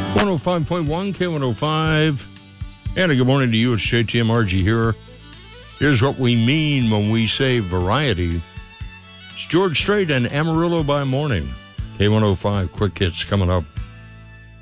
105.1 K105. And a good morning to you. It's JTMRG here. Here's what we mean when we say variety. It's George Strait and Amarillo by Morning. K105 quick hits coming up.